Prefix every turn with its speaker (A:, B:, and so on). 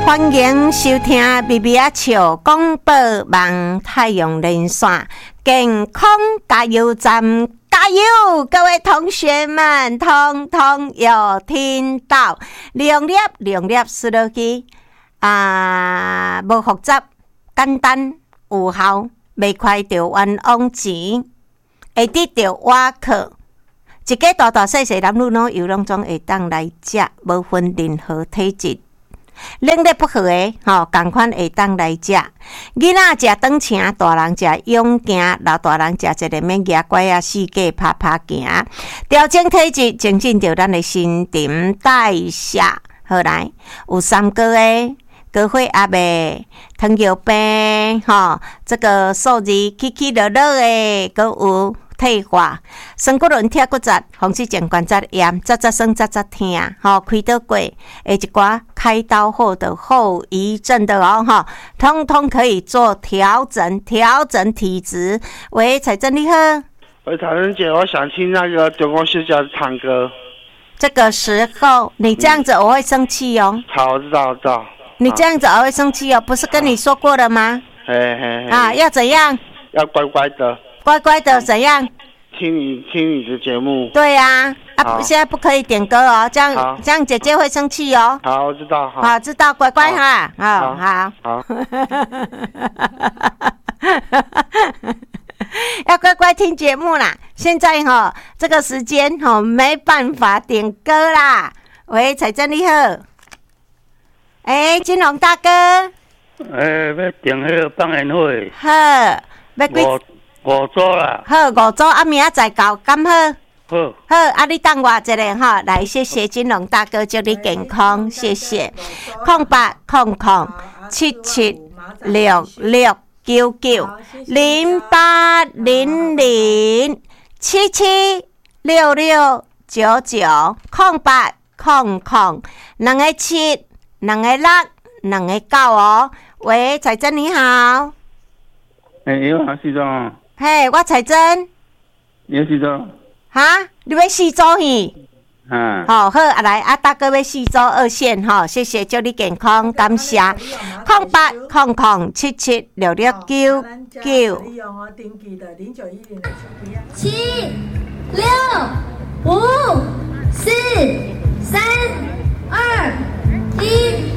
A: 欢迎收听咪咪啊笑广播网太阳连线健康加油站，加油！各位同学们，通通有听到，量粒输落去无复杂，简单有效，袂快着冤枉钱，会得着活课。一家大大细细男女老幼拢总会当来食，无分任何体质。能力不好的同款会当来食。囡仔食长程，大人食勇行，老大人食一个免牙拐啊，四界拍拍行，调整体质，增进着咱的新陈代谢。好来，有3个的高血压的、糖尿病，这个数字起起落落的，搁有退化、酸骨轮、铁骨折、风湿性关节炎、扎酸、扎痛，开刀过，一寡开刀后的后遗症的通通可以做调整体质。喂，彩珍你好。
B: 喂，彩珍姐，我想听那个九宫学家唱歌。
A: 这个时候你这样子我会生气哦。
B: 好，我知道。
A: 你这样子我会生气哦，不是跟你说过了吗？
B: 嘿。
A: 要怎样？
B: 要乖乖的。
A: 乖乖的怎样？
B: 听你的节目。
A: 对呀，现在不可以点歌哦，这样姐姐会生气哦。
B: 好，我知道。
A: 好，知道，乖乖哈。好。要乖乖听节目啦。现在这个时间没办法点歌啦。喂，彩珍你好。金龙大哥。
C: 要订迄个放烟火。
A: 好，要几？
C: 5组啦。
A: 好，5组明仔载到，敢好？
C: 好，
A: 你等我一下来，谢谢金龙大哥，祝你健康，谢谢。0800776699，08007722个9，喂，彩珍你好。
C: 你好，西装。
A: 嘿，我彩珍。
C: 你好，西装。
A: 你要4组去？好，来大哥要4组2线谢谢，祝你健康，感谢。0800776699。
D: 7654321。